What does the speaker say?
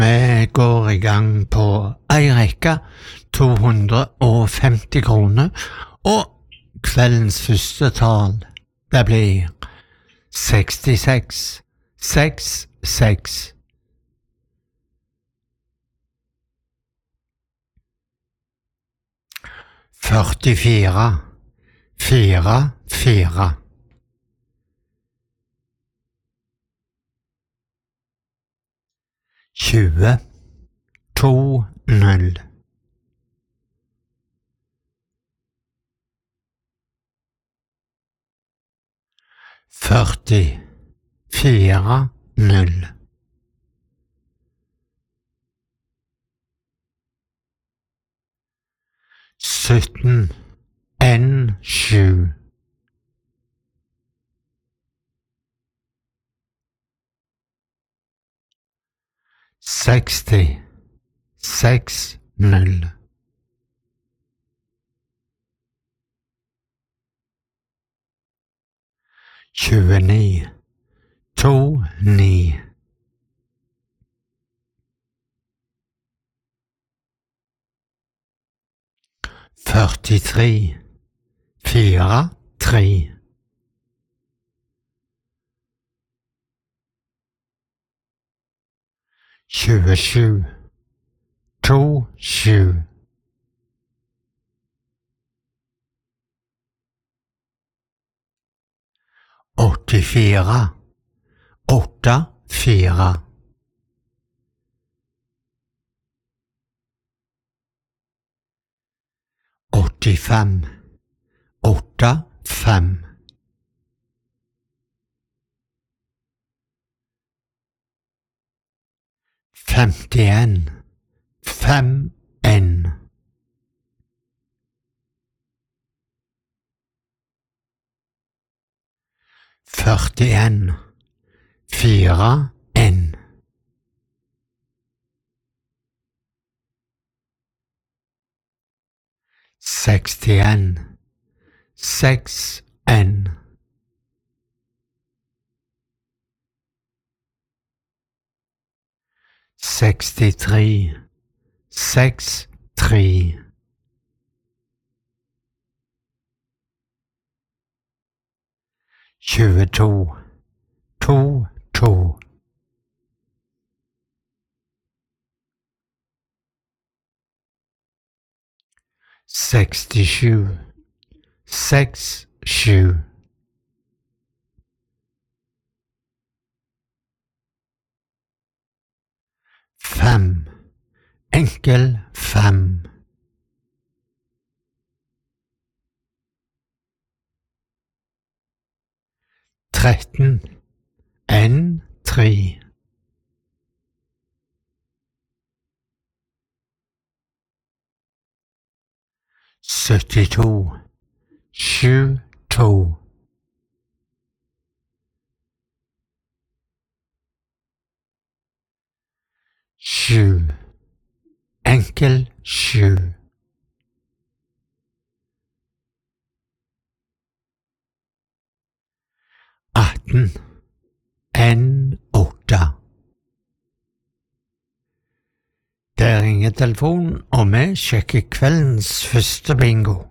Vi går i gang på ei rekke, 250 kroner, og kveldens første tall, det blir 66, 66. Førtifire, fire, fire. 20, 2, 0. 40, 4, 0. 17, 1, 7. 60, 6, 0. 29, 2, 9. 43, 4, 3. 27, 2, 7. 84, 8, 4. 85, 8, 5. 51, 5, 1. 41, 4, 1. 61, 6, 1. 63, 6, 3. 22, 2, 2. 67, 6, 7. 5, enkel 5. 13, 1, 3. 72, 7, 2. 7, enkel 7. 18, 1, 8. Der ringer telefonen, og vi sjekker kveldens første bingo.